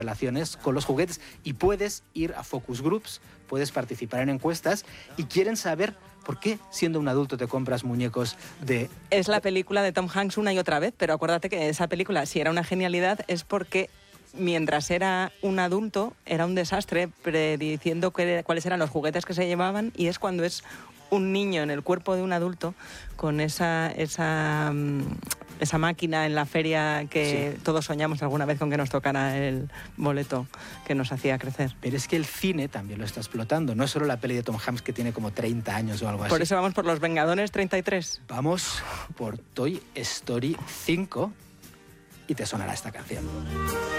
relaciones con los juguetes y puedes ir a focus groups, puedes participar en encuestas y quieren saber por qué siendo un adulto te compras muñecos de... Es la película de Tom Hanks una y otra vez, pero acuérdate que esa película, si era una genialidad, es porque mientras era un adulto era un desastre prediciendo cuáles eran los juguetes que se llevaban, y es cuando es un niño en el cuerpo de un adulto con esa máquina en la feria que todos soñamos alguna vez con que nos tocara el boleto que nos hacía crecer. Pero es que el cine también lo está explotando. No es solo la peli de Tom Hanks que tiene como 30 años o algo así. Por eso vamos por Los Vengadores 33. Vamos por Toy Story 5 y te sonará esta canción.